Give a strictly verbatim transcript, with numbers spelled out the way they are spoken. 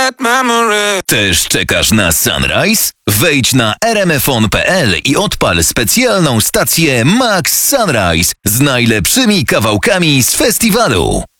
bad memory. Też czekasz na Sunrise? Wejdź na r m f on kropka p l i odpal specjalną stację Max Sunrise z najlepszymi kawałkami z festiwalu.